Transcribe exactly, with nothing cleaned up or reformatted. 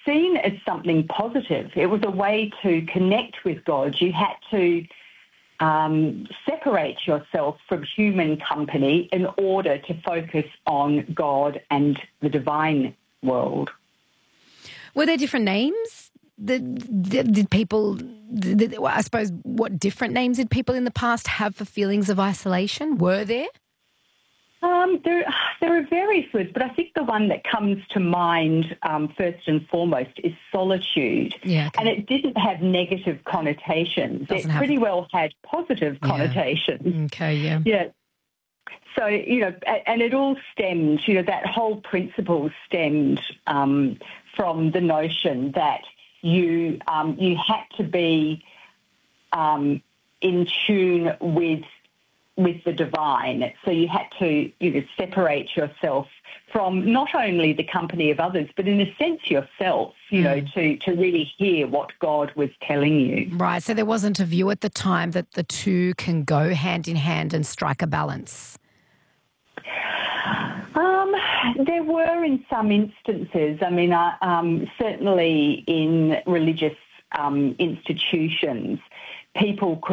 seen as something positive. It was a way to connect with God. You had to um, separate yourself from human company in order to focus on God and the divine world. Were there different names? Did, did, did people, did, I suppose, what different names did people in the past have for feelings of isolation? Were there? Um, there, there are various words, but I think the one that comes to mind um, first and foremost is solitude. Yeah, okay. And it didn't have negative connotations. Doesn't it have... pretty well had positive yeah. connotations. Okay, yeah. Yeah. So, you know, and it all stemmed, you know, that whole principle stemmed um, from the notion that you um, you had to be um, in tune with with the divine. So you had to, you know, separate yourself from not only the company of others, but in a sense yourself, you mm. know, to, to really hear what God was telling you. Right. So there wasn't a view at the time that the two can go hand in hand and strike a balance. Um, there were in some instances. I mean, uh, um, certainly in religious um, institutions, people could